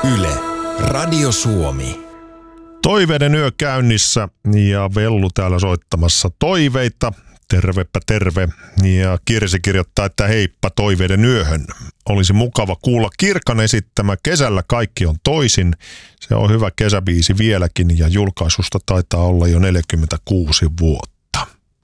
Yle, Radio Suomi. Toiveiden yö käynnissä ja Vellu täällä soittamassa toiveita. Tervepä terve. Ja Kirsi kirjoittaa, että heippa toiveiden yöhön. Olisi mukava kuulla Kirkan esittämä Kesällä kaikki on toisin. Se on hyvä kesäbiisi vieläkin ja julkaisusta taitaa olla jo 46 vuotta.